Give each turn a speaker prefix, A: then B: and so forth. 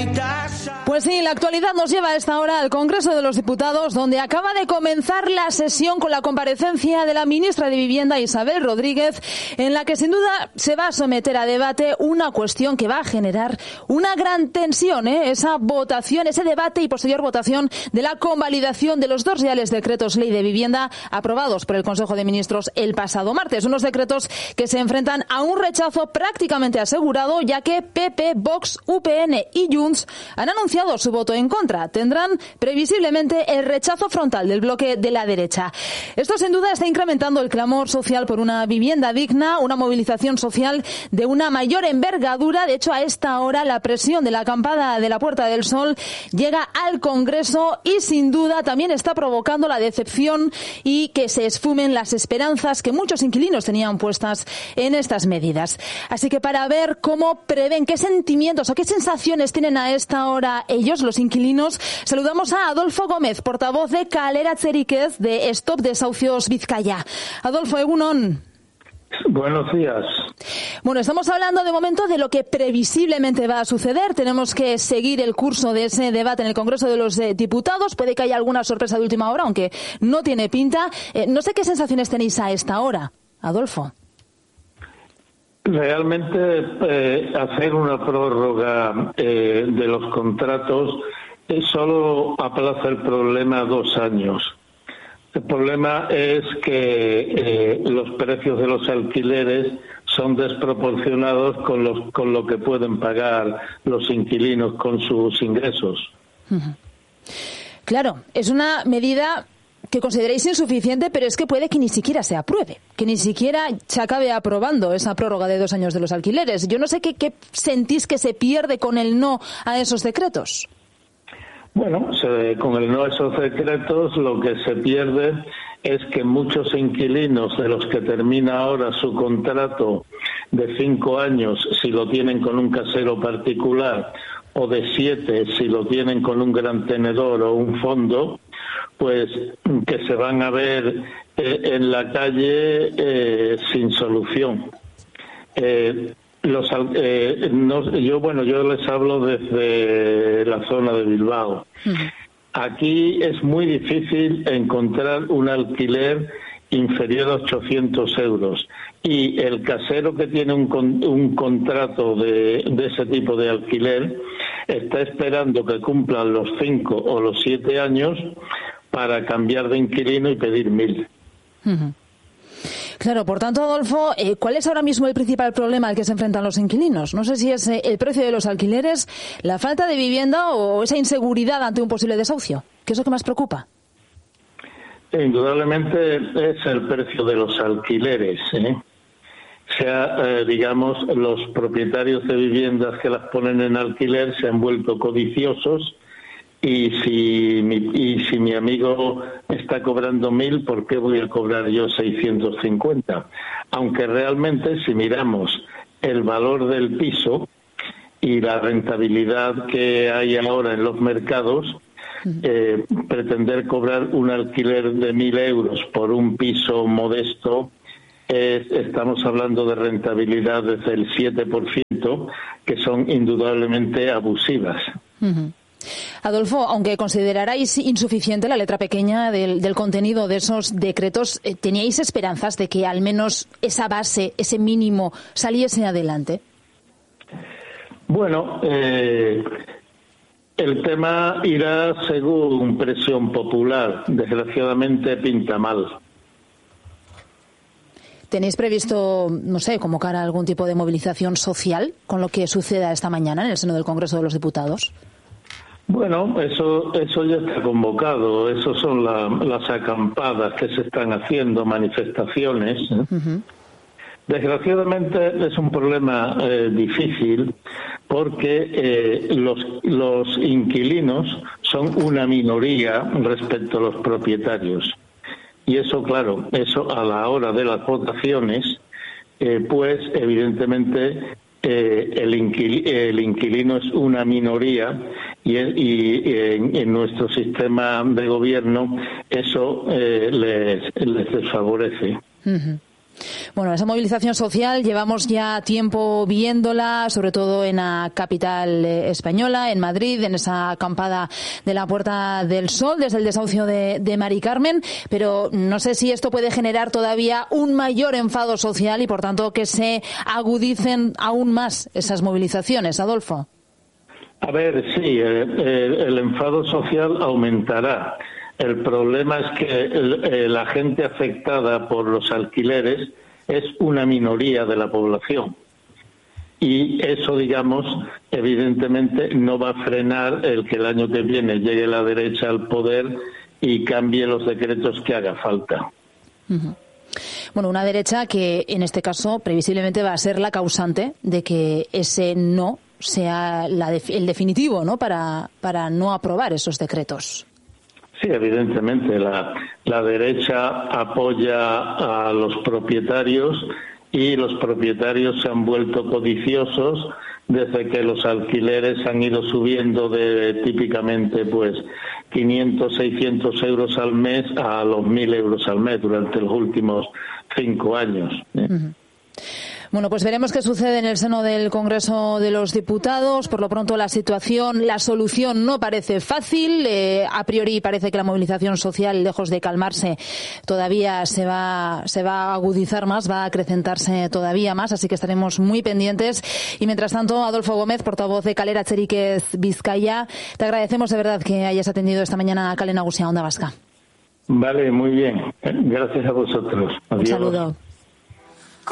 A: Pues sí, la actualidad nos lleva a esta hora al Congreso de los Diputados, donde acaba de comenzar la sesión con la comparecencia de la ministra de Vivienda, Isabel Rodríguez, en la que sin duda se va a someter a debate una cuestión que va a generar una gran tensión, esa votación, ese debate y posterior votación de la convalidación de los 2 reales decretos ley de vivienda aprobados por el Consejo de Ministros el pasado martes. Unos decretos que se enfrentan a un rechazo prácticamente asegurado, ya que PP, Vox, UPN y Junts han anunciado su voto en contra. Tendrán previsiblemente el rechazo frontal del bloque de la derecha. Esto sin duda está incrementando el clamor social por una vivienda digna, una movilización social de una mayor envergadura. De hecho, a esta hora la presión de la acampada de la Puerta del Sol llega al Congreso y sin duda también está provocando la decepción y que se esfumen las esperanzas que muchos inquilinos tenían puestas en estas medidas. Así que para ver cómo prevén, qué sentimientos o qué sensaciones tienen a esta hora ellos, los inquilinos, saludamos a Adolfo Gómez, portavoz de Kaleratzerik-ez de Stop Desahucios Bizkaia. Adolfo, egunon.
B: Buenos días.
A: Bueno, estamos hablando de momento de lo que previsiblemente va a suceder. Tenemos que seguir el curso de ese debate en el Congreso de los Diputados. Puede que haya alguna sorpresa de última hora, aunque no tiene pinta. No sé qué sensaciones tenéis a esta hora, Adolfo.
B: Realmente hacer una prórroga de los contratos solo aplaza el problema 2 años. El problema es que los precios de los alquileres son desproporcionados con lo que pueden pagar los inquilinos con sus ingresos.
A: Claro, es una medida que consideréis insuficiente, pero es que puede que ni siquiera se apruebe, que ni siquiera se acabe aprobando esa prórroga de 2 años de los alquileres. Yo no sé qué sentís que se pierde con el no a esos decretos.
B: Bueno, con el no a esos decretos lo que se pierde es que muchos inquilinos de los que termina ahora su contrato de 5 años, si lo tienen con un casero particular, o de 7 si lo tienen con un gran tenedor o un fondo, pues que se van a ver en la calle sin solución. Yo les hablo desde la zona de Bilbao. Aquí es muy difícil encontrar un alquiler inferior a 800 euros y el casero que tiene un contrato de ese tipo de alquiler está esperando que cumplan los 5 o los 7 años para cambiar de inquilino y pedir 1.000.
A: Claro, por tanto, Adolfo, ¿cuál es ahora mismo el principal problema al que se enfrentan los inquilinos? No sé si es el precio de los alquileres, la falta de vivienda o esa inseguridad ante un posible desahucio. ¿Qué es lo que más preocupa?
B: Indudablemente es el precio de los alquileres. Los propietarios de viviendas que las ponen en alquiler se han vuelto codiciosos y si mi amigo está cobrando 1.000, ¿por qué voy a cobrar yo 650? Aunque realmente si miramos el valor del piso y la rentabilidad que hay ahora en los mercados, pretender cobrar un alquiler de 1.000 euros por un piso modesto, estamos hablando de rentabilidades del 7%, que son indudablemente abusivas.
A: Adolfo, aunque considerarais insuficiente la letra pequeña del contenido de esos decretos, ¿teníais esperanzas de que al menos esa base, ese mínimo, saliese adelante?
B: Bueno, el tema irá según presión popular. Desgraciadamente pinta mal.
A: ¿Tenéis previsto, no sé, convocar algún tipo de movilización social con lo que suceda esta mañana en el seno del Congreso de los Diputados?
B: Bueno, eso ya está convocado. Eso son las acampadas que se están haciendo, manifestaciones. Desgraciadamente es un problema difícil porque los inquilinos son una minoría respecto a los propietarios. Y eso, claro, a la hora de las votaciones, pues evidentemente el inquilino es una minoría y en nuestro sistema de gobierno eso les desfavorece.
A: Bueno, esa movilización social llevamos ya tiempo viéndola, sobre todo en la capital española, en Madrid, en esa acampada de la Puerta del Sol, desde el desahucio de Mari Carmen, pero no sé si esto puede generar todavía un mayor enfado social y, por tanto, que se agudicen aún más esas movilizaciones. Adolfo.
B: A ver, sí, el enfado social aumentará. El problema es que la gente afectada por los alquileres es una minoría de la población. Y eso, digamos, evidentemente no va a frenar el que el año que viene llegue la derecha al poder y cambie los decretos que haga falta.
A: Uh-huh. Bueno, una derecha que en este caso previsiblemente va a ser la causante de que ese no sea el definitivo, ¿no? Para no aprobar esos decretos.
B: Sí, evidentemente. La derecha apoya a los propietarios y los propietarios se han vuelto codiciosos desde que los alquileres han ido subiendo de típicamente 500, 600 euros al mes a los 1.000 euros al mes durante los últimos 5 años.
A: Uh-huh. Bueno, pues veremos qué sucede en el seno del Congreso de los Diputados. Por lo pronto la solución no parece fácil. A priori parece que la movilización social, lejos de calmarse, todavía se va a agudizar más, va a acrecentarse todavía más. Así que estaremos muy pendientes. Y mientras tanto, Adolfo Gómez, portavoz de Kalera Txerikez Bizkaia, te agradecemos de verdad que hayas atendido esta mañana a Kale Nagusia Onda Vasca.
B: Vale, muy bien. Gracias a vosotros. Adiós.
A: Un saludo.